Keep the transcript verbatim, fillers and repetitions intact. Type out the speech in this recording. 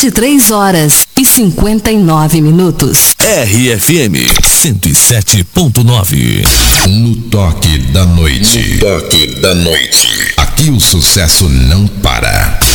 e três horas e cinquenta e nove minutos. R F M cento e sete ponto nove. No toque da noite. No toque da noite. Aqui o sucesso não para.